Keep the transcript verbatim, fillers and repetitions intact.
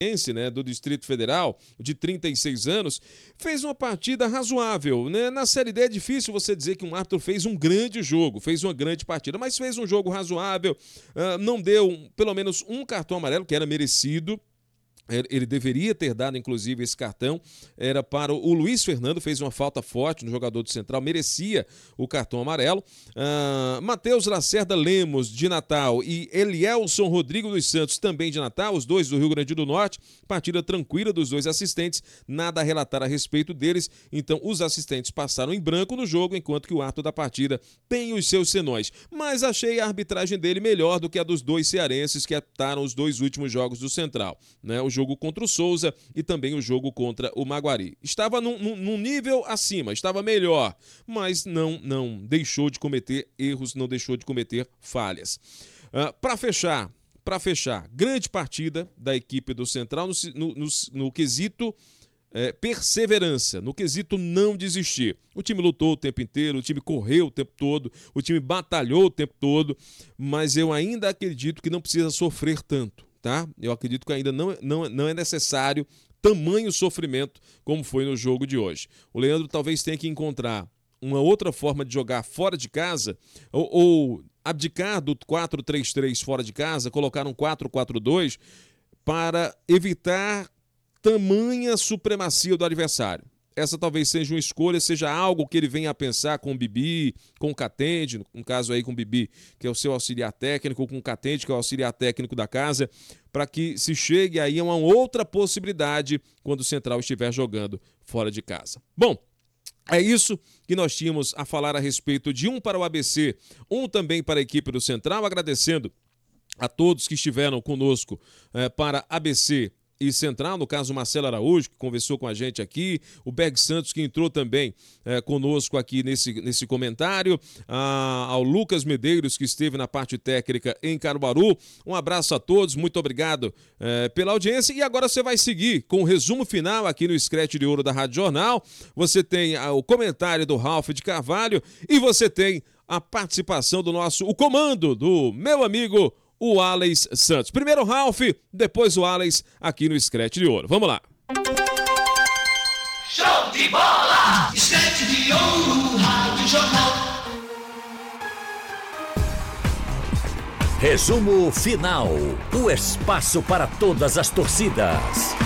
né, do Distrito Federal, de trinta e seis anos, fez uma partida razoável, né? Na Série D é difícil você dizer que um árbitro fez um grande jogo, fez uma grande partida, mas fez um jogo razoável, uh, não deu pelo menos um cartão amarelo, que era merecido. Ele deveria ter dado, inclusive, esse cartão. Era para o Luiz Fernando, fez uma falta forte no jogador do Central, merecia o cartão amarelo. Uh, Matheus Lacerda Lemos, de Natal, e Elielson Rodrigo dos Santos, também de Natal, os dois do Rio Grande do Norte. Partida tranquila dos dois assistentes, nada a relatar a respeito deles. Então, os assistentes passaram em branco no jogo, enquanto que o árbitro da partida tem os seus senões. Mas achei a arbitragem dele melhor do que a dos dois cearenses que apitaram os dois últimos jogos do Central, né? O jogo contra o Souza e também o jogo contra o Maguari. Estava num, num, num nível acima, estava melhor, mas não, não deixou de cometer erros, não deixou de cometer falhas. Uh, para fechar, para fechar, grande partida da equipe do Central no, no, no, no quesito é, perseverança, no quesito não desistir. O time lutou o tempo inteiro, o time correu o tempo todo, o time batalhou o tempo todo, mas eu ainda acredito que não precisa sofrer tanto. Tá? Eu acredito que ainda não, não, não é necessário tamanho sofrimento como foi no jogo de hoje. O Leandro talvez tenha que encontrar uma outra forma de jogar fora de casa ou, ou abdicar do quatro três três fora de casa, colocar um quatro quatro dois para evitar tamanha supremacia do adversário. Essa talvez seja uma escolha, seja algo que ele venha a pensar com o Bibi, com o Catende, no caso aí com o Bibi, que é o seu auxiliar técnico, com o Catende, que é o auxiliar técnico da casa, para que se chegue aí a uma outra possibilidade quando o Central estiver jogando fora de casa. Bom, é isso que nós tínhamos a falar a respeito de um para o A B C, um também para a equipe do Central, agradecendo a todos que estiveram conosco eh, para A B C e Central, no caso o Marcelo Araújo, que conversou com a gente aqui, o Berg Santos, que entrou também é, conosco aqui nesse, nesse comentário, a, ao Lucas Medeiros, que esteve na parte técnica em Caruaru. Um abraço a todos, muito obrigado é, pela audiência. E agora você vai seguir com o resumo final aqui no Scratch de Ouro da Rádio Jornal. Você tem a, o comentário do Ralf de Carvalho e você tem a participação do nosso, o comando do meu amigo o Alex Santos. Primeiro o Ralf, depois o Alex aqui no Scratch de Ouro. Vamos lá. Show de bola! Scratch de Ouro, Rádio Jornal. Resumo final. O espaço para todas as torcidas.